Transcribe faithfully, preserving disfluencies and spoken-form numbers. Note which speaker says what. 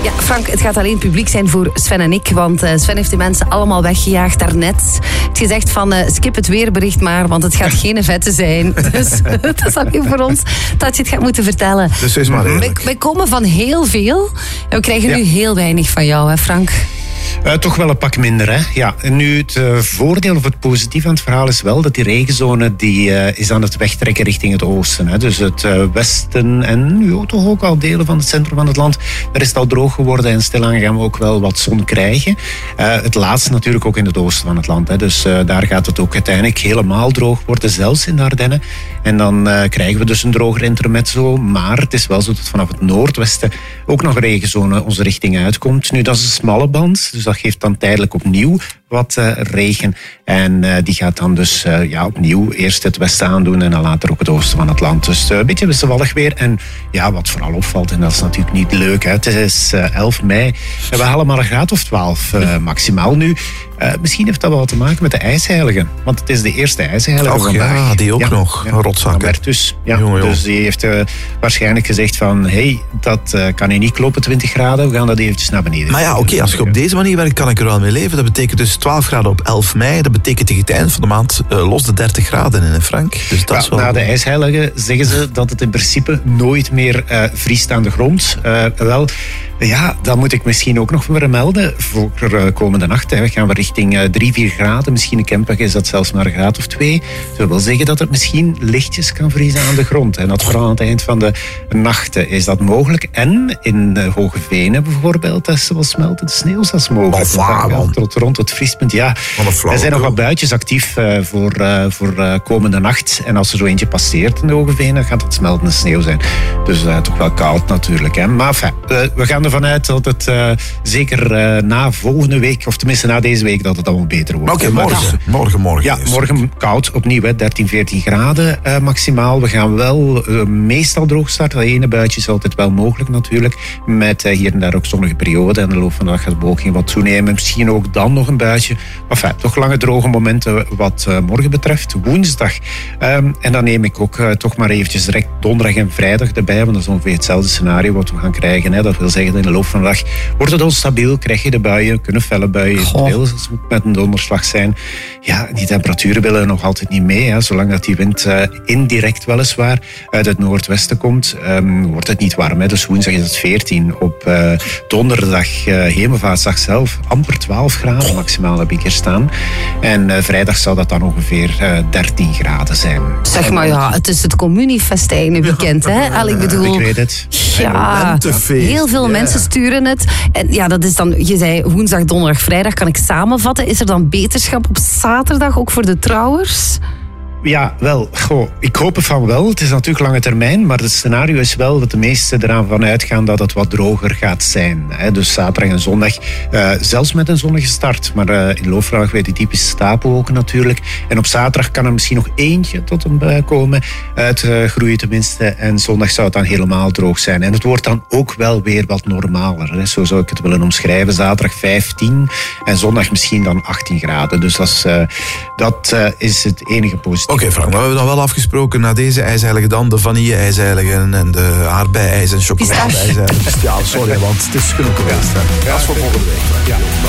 Speaker 1: Ja, Frank, het gaat alleen publiek zijn voor Sven en ik. Want uh, Sven heeft de mensen allemaal weggejaagd daarnet. Hij heeft gezegd van uh, skip het weerbericht maar, want het gaat geen vette zijn. Dus dat is alleen voor ons dat je het gaat moeten vertellen.
Speaker 2: Dus is maar
Speaker 1: wij, wij komen van heel veel en we krijgen ja. nu heel weinig van jou, hè Frank?
Speaker 3: Uh, toch wel een pak minder, hè? Ja, en nu het uh, voordeel of het positief aan het verhaal is wel dat die regenzone die, uh, is aan het wegtrekken richting het oosten. Hè? Dus het uh, westen en nu toch ook al delen van het centrum van het land, daar is het al droog geworden en stilaan gaan we ook wel wat zon krijgen. Uh, het laatste natuurlijk ook in het oosten van het land. Hè? Dus uh, daar gaat het ook uiteindelijk helemaal droog worden, zelfs in de Ardennen. En dan uh, krijgen we dus een droger intermezzo, maar het is wel zo dat vanaf het noordwesten ook nog een regenzone onze richting uitkomt. Nu, dat is een smalle band, dus dat geeft dan tijdelijk opnieuw wat uh, regen. En uh, die gaat dan dus uh, ja, opnieuw eerst het westen aandoen en dan later ook het oosten van het land. Dus uh, een beetje wisselvallig weer. En ja, wat vooral opvalt, en dat is natuurlijk niet leuk, hè, het is uh, elf mei. En we halen maar een graad of twaalf uh, maximaal nu. Uh, misschien heeft dat wel te maken met de ijsheilige. Want het is de eerste ijsheilige
Speaker 2: Och,
Speaker 3: vandaag.
Speaker 2: Ja, die ook ja, nog. Ja, rotzakken.
Speaker 3: Dus, ja, jongen, jongen. dus die heeft uh, waarschijnlijk gezegd van hé, hey, dat uh, kan hier niet kloppen, twintig graden. We gaan dat eventjes naar beneden.
Speaker 2: Maar ja, oké, okay, als je op deze manier werkt, kan ik er wel mee leven. Dat betekent dus twaalf graden op elf mei. Dat betekent tegen het eind van de maand uh, los de dertig graden in, Frank. Dus dat ja, is wel...
Speaker 3: Na de ijsheilige zeggen ze dat het in principe nooit meer uh, vriest aan de grond. Uh, wel... Ja, dat moet ik misschien ook nog vermelden. Voor uh, komende nacht hè, gaan we richting uh, drie, vier graden. Misschien in Kempen is dat zelfs maar een graad of twee. Dat wil zeggen dat het misschien lichtjes kan vriezen aan de grond. En dat vooral aan het eind van de nacht is dat mogelijk. En in uh, Hoge Venen bijvoorbeeld, dat is wel smeltende sneeuw zelfs mogelijk.
Speaker 2: Ja,
Speaker 3: tot rond het vriespunt, ja. Er zijn nog wat buitjes actief uh, voor, uh, voor uh, komende nacht. En als er zo eentje passeert in de Hoge Venen, gaat het smeltende sneeuw zijn. Dus uh, toch wel koud natuurlijk. Hè. Maar enfin, uh, we gaan ervan uit dat het uh, zeker uh, na volgende week, of tenminste na deze week, dat het allemaal beter wordt.
Speaker 2: Oké, okay, morgen, ja. morgen, morgen.
Speaker 3: Ja, morgen koud, opnieuw, hè, dertien, veertien graden uh, maximaal. We gaan wel uh, meestal droog starten. Dat ene buitje is altijd wel mogelijk natuurlijk. Met uh, hier en daar ook zonnige perioden. En de loop van de dag gaat de bewolking wat toenemen. Misschien ook dan nog een buitje. Maar enfin, toch lange droge momenten wat uh, morgen betreft. Woensdag. Um, en dan neem ik ook uh, toch maar eventjes direct donderdag en vrijdag erbij. Want dat is ongeveer hetzelfde scenario wat we gaan krijgen. Hè. Dat wil zeggen dat in de loop van de dag wordt het onstabiel, krijg je de buien, kunnen felle buien, deels met een donderslag zijn. Ja, die temperaturen willen nog altijd niet mee. Hè. Zolang dat die wind uh, indirect weliswaar uit het noordwesten komt, um, wordt het niet warm. Hè. Dus woensdag is het veertien. Op uh, donderdag, uh, Hemelvaartsdag zelf, amper twaalf graden maximaal heb ik hier staan. En uh, vrijdag zal dat dan ongeveer uh, dertien graden zijn.
Speaker 1: Zeg maar ja, het is het communiefestijnenweekend, hè? Al, ik bedoel,
Speaker 3: ik weet het.
Speaker 1: Ja, heel veel yeah. mensen sturen het. En ja, dat is dan, je zei woensdag, donderdag, vrijdag, kan ik samenvatten. Is er dan beterschap op zaterdag, ook voor de trouwers?
Speaker 3: Ja, wel. Goh, ik hoop het van wel. Het is natuurlijk lange termijn, maar het scenario is wel dat de meesten eraan van uitgaan dat het wat droger gaat zijn. Hè. Dus zaterdag en zondag, uh, zelfs met een zonnige start. Maar uh, in loopvrijdag weet die typische stapelwolken natuurlijk. En op zaterdag kan er misschien nog eentje tot een bui komen. Uitgroeien uh, tenminste. En zondag zou het dan helemaal droog zijn. En het wordt dan ook wel weer wat normaler. Hè. Zo zou ik het willen omschrijven. Zaterdag vijftien en zondag misschien dan achttien graden. Dus dat is, uh, dat, uh, is het enige positieve.
Speaker 2: Oké, okay, Frank, maar we hebben dan wel afgesproken na deze ijsheilige dan de vanille-ijsheilige en de aardbei-ijs en chocolade-ijsheilige. Ja, sorry, want het is genoeg geweest. Ja, dat is voor volgende week. Ja.